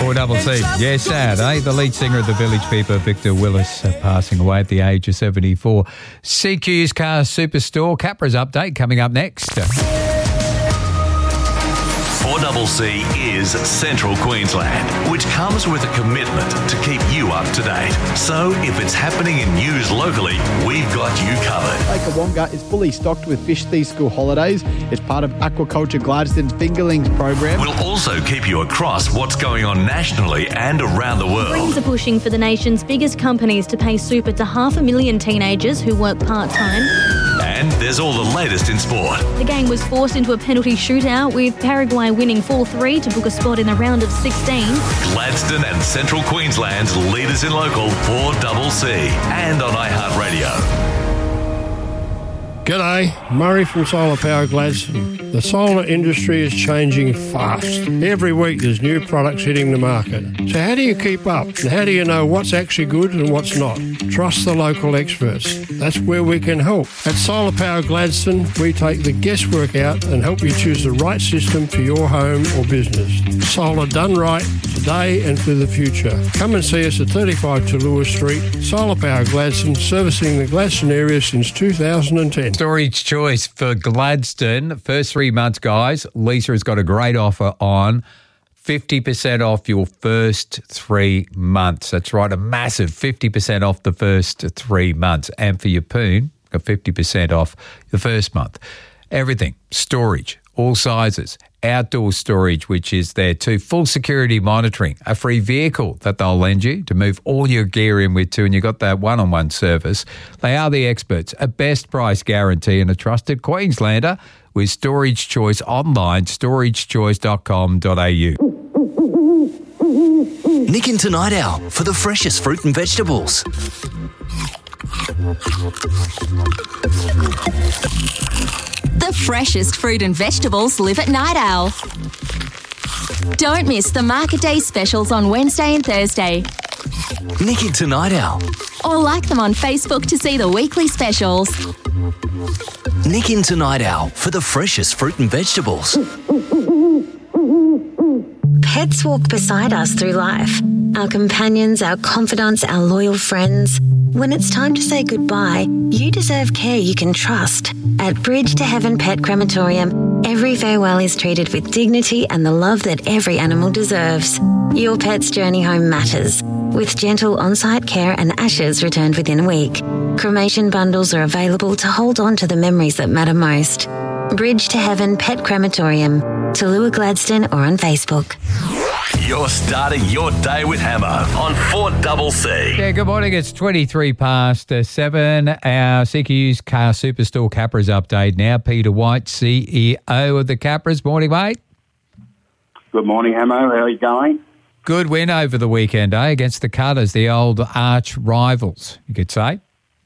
4CC. Yeah, sad, eh? The lead singer of the Village People, Victor Willis, passing away at the age of 74. CQ's Car Superstore. Capra's update coming up next. 4CC is Central Queensland, which comes with a commitment to keep you up to date. So if it's happening in news locally, we've got you covered. Lake Wonga is fully stocked with fish these school holidays. It's part of Aquaculture Gladstone's Fingerlings program. We'll also keep you across what's going on nationally and around the world. Greens are pushing for the nation's biggest companies to pay super to 500,000 teenagers who work part-time. And there's all the latest in sport. The game was forced into a penalty shootout, with Paraguay winning 4-3 to book a spot in the round of 16. Gladstone and Central Queensland's leaders in local 4CC and on iHeartRadio. G'day, Murray from Solar Power Gladstone. The solar industry is changing fast. Every week there's new products hitting the market. So how do you keep up? And how do you know what's actually good and what's not? Trust the local experts. That's where we can help. At Solar Power Gladstone, we take the guesswork out and help you choose the right system for your home or business. Solar done right, today and for the future. Come and see us at 35 to Lewis Street. Solar Power Gladstone, servicing the Gladstone area since 2010. Storage choice for Gladstone. First 3 months, guys. Lisa has got a great offer on 50% off your first 3 months. That's right, a massive 50% off the first 3 months. And for your poon, got 50% off the first month. Everything, storage, all sizes, outdoor storage, which is there too, full security monitoring, a free vehicle that they'll lend you to move all your gear in with too, and you got that one-on-one service. They are the experts, a best price guarantee and a trusted Queenslander with Storage Choice online, storagechoice.com.au. Nick into Night Owl for the freshest fruit and vegetables. The freshest fruit and vegetables live at Night Owl. Don't miss the Market Day specials on Wednesday and Thursday. Nick into Night Owl. Or like them on Facebook to see the weekly specials. Nick into Night Owl for the freshest fruit and vegetables. Pets walk beside us through life. Our companions, our confidants, our loyal friends. When it's time to say goodbye, you deserve care you can trust. At Bridge to Heaven Pet Crematorium, every farewell is treated with dignity and the love that every animal deserves. Your pet's journey home matters, with gentle on-site care and ashes returned within a week. Cremation bundles are available to hold on to the memories that matter most. Bridge to Heaven Pet Crematorium, Tallulah Gladstone, or on Facebook. You're starting your day with Hammer on 4CC. Yeah, good morning. It's 23 past 7. Our CQ's Car Superstore Capra's update now. Peter White, CEO of the Capras. Morning, mate. Good morning, Hammer. How are you going? Good win over the weekend, eh, against the Cutters, the old arch rivals, you could say.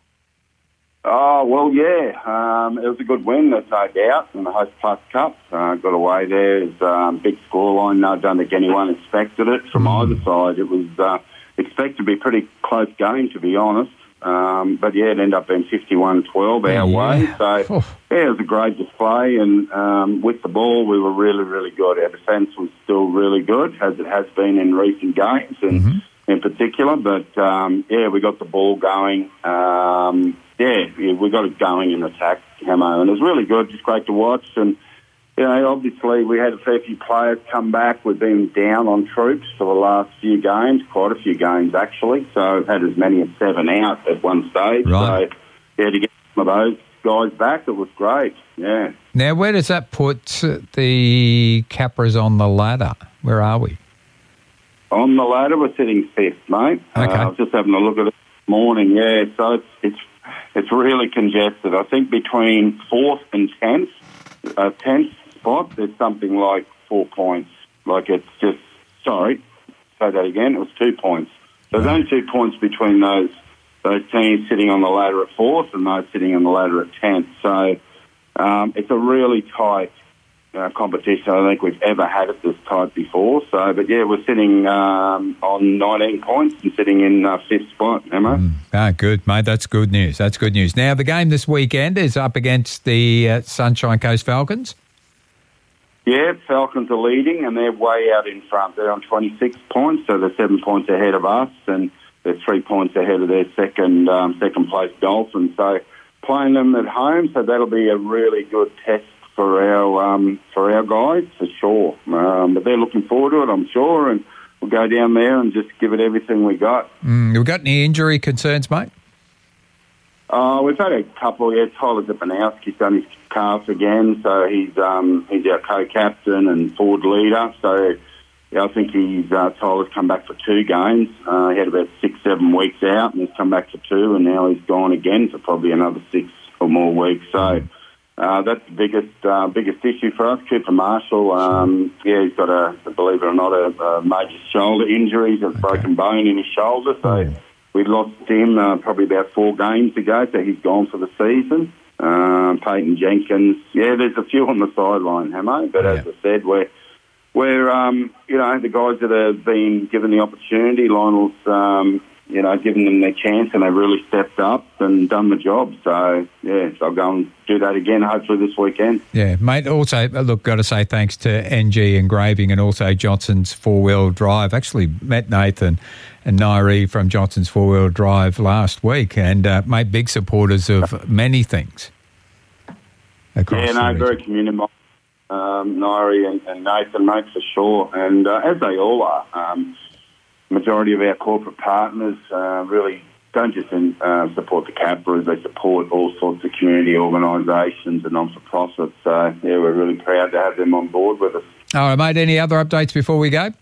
Oh, well, yeah. It was a good win, there's no doubt, in the Host Plus Cup. Got away there. It was big scoreline. I don't think anyone expected it from either side. It was expected to be a pretty close game, to be honest. But, yeah, it ended up being 51-12 our way. So, yeah, it was a great display. And with the ball, we were really, really good. Our defence was still really good, as it has been in recent games and in particular. But, yeah, we got the ball going. Yeah, we got it going in attack, Hamo, and it was really good, just great to watch. And, you know, obviously we had a fair few players come back. We've been down on troops for the last few games, quite a few games actually, so had as many as 7 out at one stage. Right. So, yeah, to get some of those guys back, it was great, yeah. Now, where does that put the Capras on the ladder? Where are we? On the ladder, we're sitting 5th, mate. Okay. I was just having a look at it this morning, yeah, so it's really congested. I think between 4th and 10th spot, there's something like 4 points. Like it's just, sorry, say that again, it was 2 points. There's only 2 points between those teams sitting on the ladder at 4th and those sitting on the ladder at 10th. So it's a really tight competition. I don't think we've ever had it this tight before. So, but yeah, we're sitting on 19 points and sitting in 5th spot, Emma. Good, mate. That's good news. That's good news. Now, the game this weekend is up against the Sunshine Coast Falcons. Yeah, Falcons are leading, and they're way out in front. They're on 26 points, so they're 7 points ahead of us, and they're 3 points ahead of their second place Dolphins. So playing them at home, so that'll be a really good test for our guys for sure. But they're looking forward to it, I'm sure, and we'll go down there and just give it everything we got. You got any injury concerns, mate? We've had a couple. Yeah, Tyler Zipanowski's done his calf again, so he's our co-captain and forward leader. So yeah, I think Tyler's come back for 2 games. He had about 6-7 weeks out, and he's come back for 2, and now he's gone again for probably another 6 or more weeks. So that's the biggest issue for us. Cooper Marshall, he's got believe it or not, a major shoulder injury. He's got a broken bone in his shoulder, so we lost him probably about 4 games ago, so he's gone for the season. Peyton Jenkins, there's a few on the sideline, Hamo, but as I said, we're the guys that have been given the opportunity, Lionel's, giving them their chance, and they've really stepped up and done the job. So, I'll go and do that again, hopefully this weekend. Yeah, mate, also, look, got to say thanks to NG Engraving and also Johnson's 4-wheel drive. Actually met Nathan and Nairi from Johnson's 4-wheel drive last week, and mate, big supporters of many things. Very community. Nairi and Nathan, mate, for sure, and as they all are. Majority of our corporate partners really don't just support the Capras, they support all sorts of community organisations and non-for-profits. So, we're really proud to have them on board with us. All right, mate, any other updates before we go?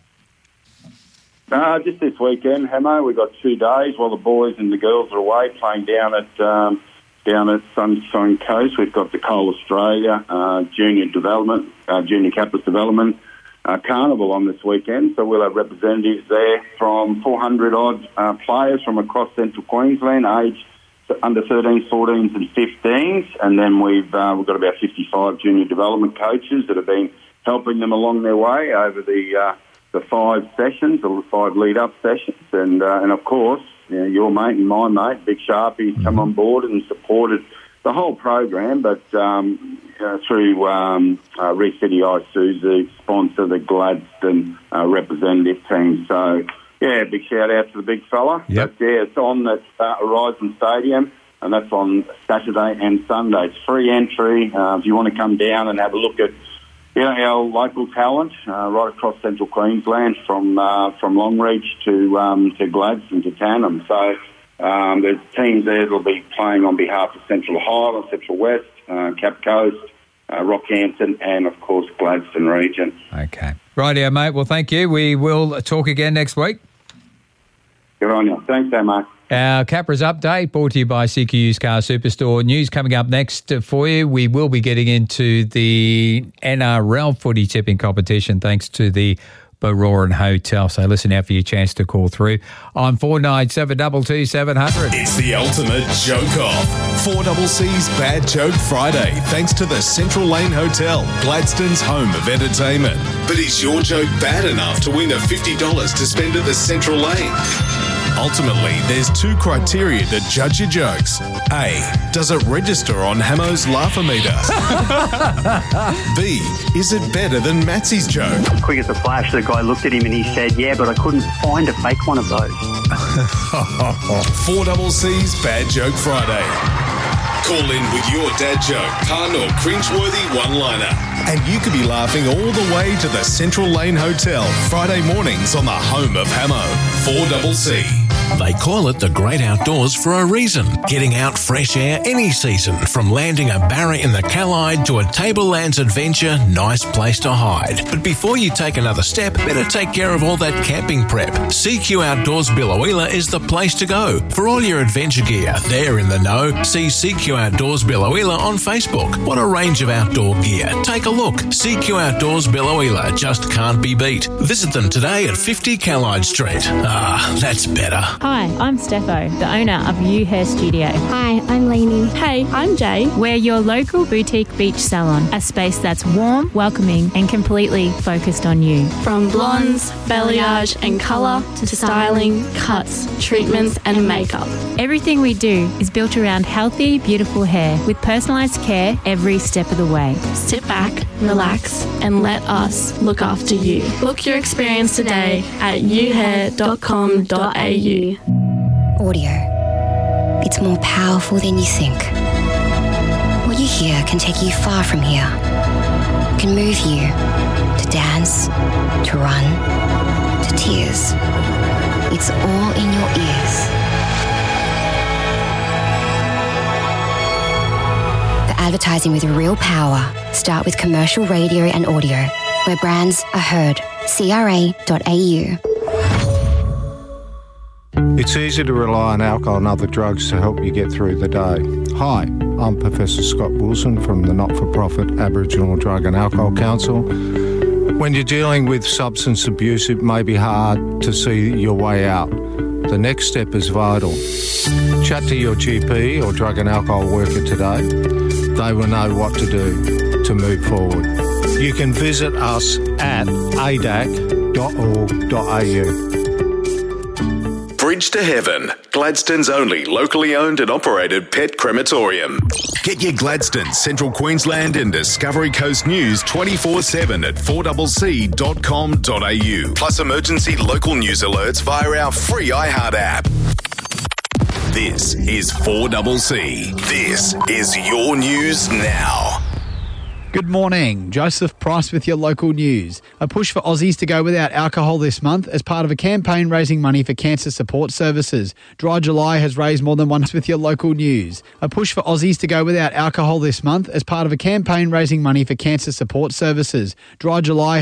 Just this weekend, Hamo, we've got 2 days while the boys and the girls are away playing down at Sunshine Coast. We've got the Coal Australia Junior Capras Development Carnival on this weekend, so we'll have representatives there from 400-odd players from across central Queensland, aged under 13s, 14s and 15s, and then we've got about 55 junior development coaches that have been helping them along their way over the 5 sessions, or 5 lead-up sessions, and of course, your mate and my mate, Big Sharpie, come on board and supported the whole program, but through Reece City Isuzu sponsor the Gladstone representative team. So, big shout-out to the big fella. Yep. But, it's on at Horizon Stadium, and that's on Saturday and Sunday. It's free entry. If you want to come down and have a look at our local talent right across central Queensland, from Longreach to Gladstone to Tannum. So there's teams there that'll be playing on behalf of Central Highland, Central West, Cap Coast, Rockhampton, and of course Gladstone region. Okay. Rightio, mate. Well, thank you. We will talk again next week. Good on you. Thanks, mate. Our Capras update brought to you by CQ Used Car Superstore. News coming up next for you. We will be getting into the NRL footy tipping competition thanks to the Baroran Hotel. So listen out for your chance to call through on 497 222 700. It's the ultimate joke-off. 4CC's Bad Joke Friday, thanks to the Central Lane Hotel, Gladstone's home of entertainment. But is your joke bad enough to win the $50 to spend at the Central Lane? Ultimately, there's 2 criteria to judge your jokes. A, does it register on Hamo's Laugh-O-Meter? B, is it better than Matsy's joke? Quick as a flash, the guy looked at him and he said, yeah, but I couldn't find a fake one of those. 4CC's Bad Joke Friday. Call in with your dad joke, pun or cringeworthy one-liner. And you could be laughing all the way to the Central Lane Hotel Friday mornings on the home of Hamo. 4CC. They call it the great outdoors for a reason. Getting out fresh air any season, from landing a barra in the Callide to a Tablelands adventure, nice place to hide. But before you take another step, better take care of all that camping prep. CQ Outdoors Billowheeler is the place to go. For all your adventure gear, they're in the know. See CQ Outdoors Billowheeler on Facebook. What a range of outdoor gear. Take a look. CQ Outdoors Billowheeler just can't be beat. Visit them today at 50 Callide Street. Ah, that's better. Hi, I'm Steffo, the owner of You Hair Studio. Hi, I'm Lainey. Hey, I'm Jay. We're your local boutique beach salon, a space that's warm, welcoming and completely focused on you. From blondes, balayage and colour to styling, cuts, treatments and makeup. Everything we do is built around healthy, beautiful hair with personalised care every step of the way. Sit back, relax and let us look after you. Book your experience today at youhair.com.au. Audio. It's more powerful than you think. What you hear can take you far from here. It can move you to dance, to run, to tears. It's all in your ears. For advertising with real power, start with commercial radio and audio, where brands are heard. CRA.au. It's easy to rely on alcohol and other drugs to help you get through the day. Hi, I'm Professor Scott Wilson from the not-for-profit Aboriginal Drug and Alcohol Council. When you're dealing with substance abuse, it may be hard to see your way out. The next step is vital. Chat to your GP or drug and alcohol worker today. They will know what to do to move forward. You can visit us at adac.org.au. Bridge to Heaven, Gladstone's only locally owned and operated pet crematorium. Get your Gladstone, Central Queensland and Discovery Coast news 24/7 at 4cc.com.au. Plus emergency local news alerts via our free iHeart app. This is 4CC. This is your news now. Good morning. Joseph Price with your local news. A push for Aussies to go without alcohol this month as part of a campaign raising money for cancer support services. Dry July has raised more than once with your local news. A push for Aussies to go without alcohol this month as part of a campaign raising money for cancer support services. Dry July